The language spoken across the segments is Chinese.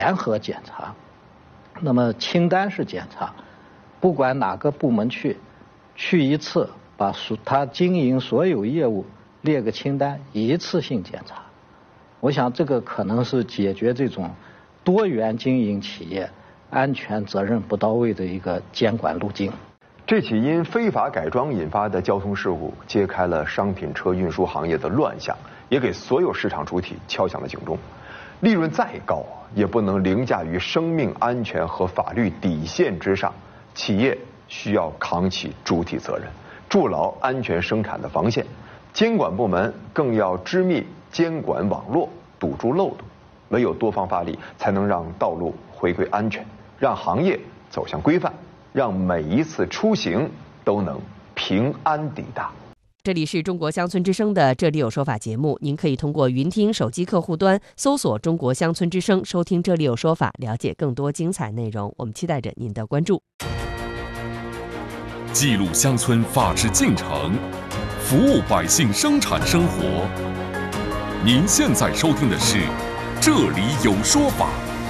联合检查。那么清单式检查，不管哪个部门去一次，把他经营所有业务列个清单，一次性检查。我想这个可能是解决这种多元经营企业安全责任不到位的一个监管路径。 这起因非法改装引发的交通事故，揭开了商品车运输行业的乱象，也给所有市场主体敲响了警钟。利润再高，也不能凌驾于生命安全和法律底线之上。企业需要扛起主体责任，筑牢安全生产的防线。监管部门更要织密监管网络，堵住漏洞。唯有多方发力，才能让道路回归安全，让行业走向规范，让每一次出行都能平安抵达。 这里是中国乡村之声的这里有说法节目，您可以通过云听手机客户端搜索中国乡村之声，收听这里有说法，了解更多精彩内容。我们期待着您的关注。 记录乡村法治进程，服务百姓生产生活。您现在收听的是这里有说法。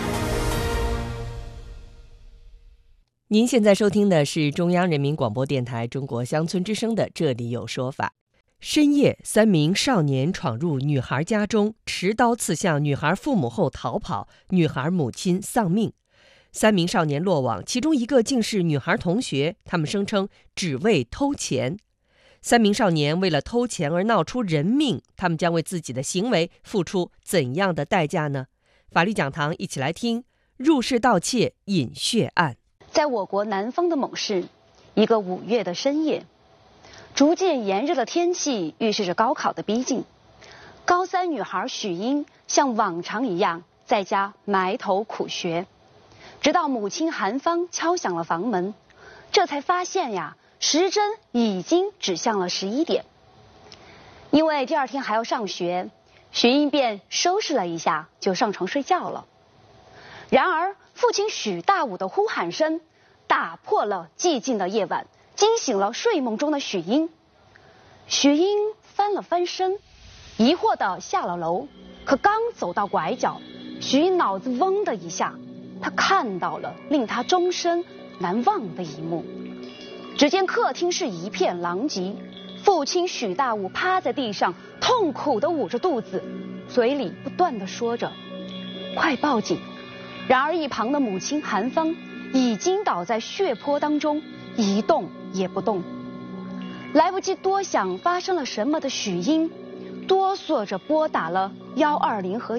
您现在收听的是中央人民广播电台中国乡村之声的这里有说法。深夜，3名少年闯入女孩家中，持刀刺向女孩父母后逃跑，女孩母亲丧命。3名少年落网，其中一个竟是女孩同学，他们声称只为偷钱。3名少年为了偷钱而闹出人命，他们将为自己的行为付出怎样的代价呢？法律讲堂一起来听入室盗窃饮血案。 在我国南方的某市，一个5月的深夜，逐渐炎热的天气预示着高考的逼近。高3女孩许英像往常一样在家埋头苦学，直到母亲韩芳敲响了房门，这才发现呀，时针已经指向了11点。因为第2天还要上学，许英便收拾了一下就上床睡觉了。然而父亲许大武的呼喊声打破了寂静的夜晚，惊醒了睡梦中的许英。许英翻了翻身，疑惑地下了楼，可刚走到拐角，许英脑子嗡的一下，她看到了令她终身难忘的一幕。只见客厅是一片狼藉，父亲许大武趴在地上，痛苦地捂着肚子，嘴里不断地说着快报警。然而一旁的母亲韩芳已经倒在血泊当中，一动也不动。来不及多想发生了什么的许英哆嗦着拨打了120和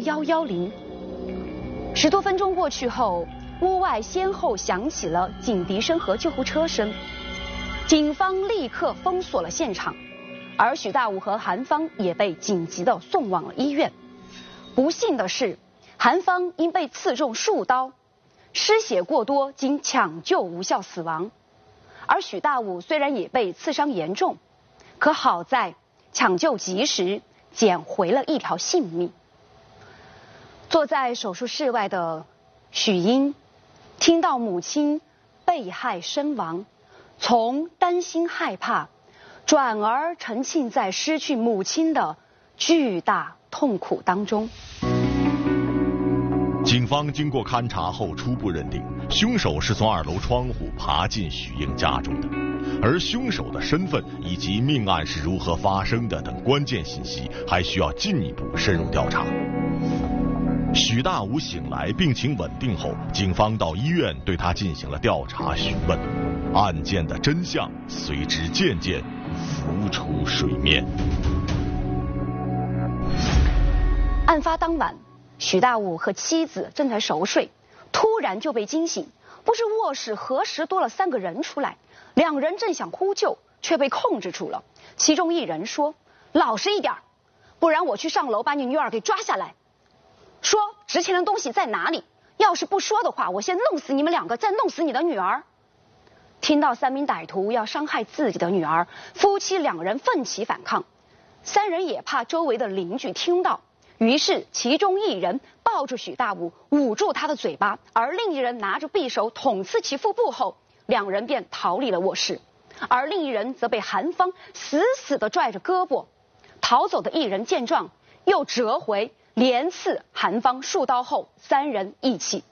110。10多分钟过去后，屋外先后响起了警笛声和救护车声，警方立刻封锁了现场，而许大武和韩芳也被紧急的送往了医院。不幸的是，韩芳因被刺中数刀，失血过多，经抢救无效死亡。而许大武虽然也被刺伤严重，可好在抢救及时，捡回了一条性命。坐在手术室外的许英听到母亲被害身亡，从担心害怕转而沉浸在失去母亲的巨大痛苦当中。 警方经过勘查后初步认定，凶手是从2楼窗户爬进许英家中的，而凶手的身份以及命案是如何发生的等关键信息还需要进一步深入调查。许大武醒来病情稳定后，警方到医院对他进行了调查询问，案件的真相随之渐渐浮出水面。 案发当晚，许大武和妻子正在熟睡，突然就被惊醒。不知卧室何时多了3个人出来，2人正想呼救，却被控制住了。其中1人说：“老实一点，不然我去上楼把你女儿给抓下来。说值钱的东西在哪里？要是不说的话，我先弄死你们2个，再弄死你的女儿。”听到3名歹徒要伤害自己的女儿，夫妻2人奋起反抗。3人也怕周围的邻居听到，于是其中1人抱住许大武，捂住他的嘴巴，而另1人拿着匕首捅刺其腹部后，2人便逃离了卧室，而另1人则被韩芳死死地拽着胳膊。逃走的1人见状，又折回连刺韩芳数刀后，3人一起